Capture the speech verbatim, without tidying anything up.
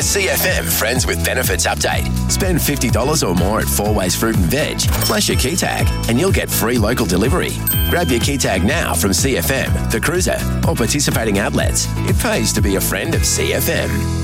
A C F M Friends with Benefits update. Spend fifty dollars or more at Four Ways Fruit and Veg. Flash your key tag and you'll get free local delivery. Grab your key tag now from C F M, The Cruiser, or participating outlets. It pays to be a friend of C F M.